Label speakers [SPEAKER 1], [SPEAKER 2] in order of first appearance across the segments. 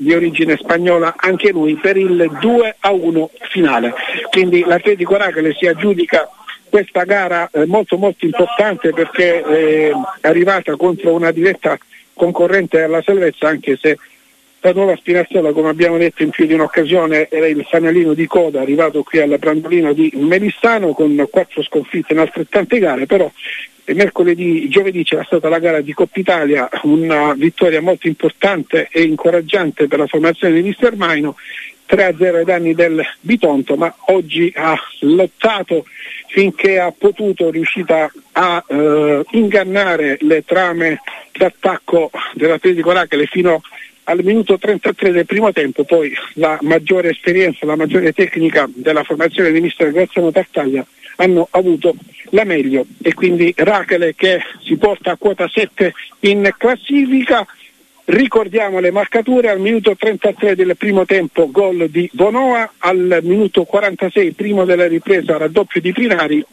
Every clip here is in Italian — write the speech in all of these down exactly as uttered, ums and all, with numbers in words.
[SPEAKER 1] di origine spagnola anche lui, per il due a uno finale. Quindi l'Atletico Rackele si aggiudica questa gara eh, molto molto importante, perché eh, è arrivata contro una diretta concorrente alla salvezza, anche se la Nuova Spinazzola, come abbiamo detto in più di un'occasione, era il fanalino di coda arrivato qui alla Brandolino di Melissano con quattro sconfitte in altrettante gare. Però mercoledì, giovedì c'era stata la gara di Coppa Italia, una vittoria molto importante e incoraggiante per la formazione di mister Maino, tre a zero ai danni del Bitonto, ma oggi ha lottato finché ha potuto, riuscita a eh, ingannare le trame d'attacco dell'Atletico Rackele fino al minuto trentatré del primo tempo. Poi la maggiore esperienza, la maggiore tecnica della formazione di mister Graziano Tartaglia hanno avuto la meglio, e quindi Rackele che si porta a quota sette in classifica. Ricordiamo le marcature: al minuto trentatré del primo tempo gol di Bonoa, al minuto quarantasei primo della ripresa raddoppio di Prinari,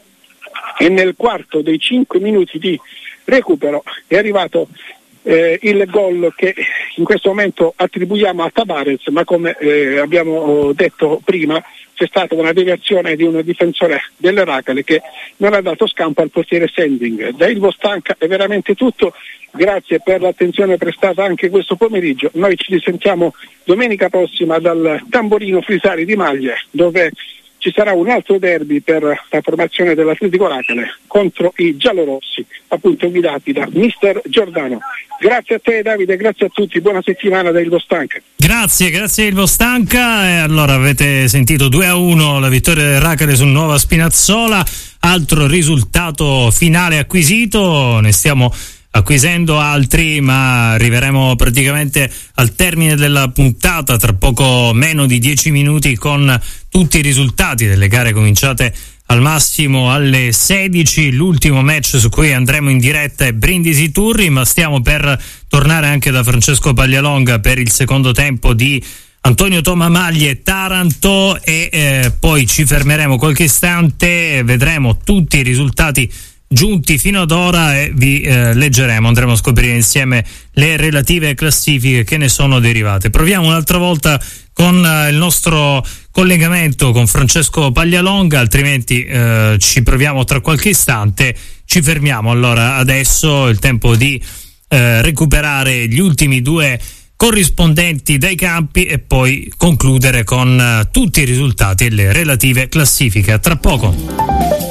[SPEAKER 1] e nel quarto dei cinque minuti di recupero è arrivato eh, il gol che in questo momento attribuiamo a Tabarez, ma come eh, abbiamo detto prima c'è stata una deviazione di un difensore del Rackele che non ha dato scampo al portiere Sending. Da Ilvo Stanca è veramente tutto, grazie per l'attenzione prestata anche questo pomeriggio. Noi ci risentiamo domenica prossima dal Tamborino Frisari di Maglie, dove ci sarà un altro derby per la formazione dell'Atletico Rackele contro i giallorossi, appunto guidati da mister Giordano. Grazie a te Davide, grazie a tutti, buona settimana da Ilvo Stanca.
[SPEAKER 2] Grazie, grazie Ilvo Stanca. E allora avete sentito due a uno la vittoria del Rackele su Nuova Spinazzola, altro risultato finale acquisito, ne stiamo acquisendo altri, ma arriveremo praticamente al termine della puntata tra poco meno di dieci minuti con tutti i risultati delle gare cominciate al massimo alle sedici. L'ultimo match su cui andremo in diretta è Brindisi Turri, ma stiamo per tornare anche da Francesco Paglialonga per il secondo tempo di Antonio Toma Maglie Taranto, e eh, poi ci fermeremo qualche istante, vedremo tutti i risultati giunti fino ad ora e vi eh, leggeremo, andremo a scoprire insieme le relative classifiche che ne sono derivate. Proviamo un'altra volta con eh, il nostro collegamento con Francesco Paglialonga, altrimenti eh, ci proviamo tra qualche istante. Ci fermiamo allora adesso, è il tempo di eh, recuperare gli ultimi due corrispondenti dai campi e poi concludere con eh, tutti i risultati e le relative classifiche. A tra poco.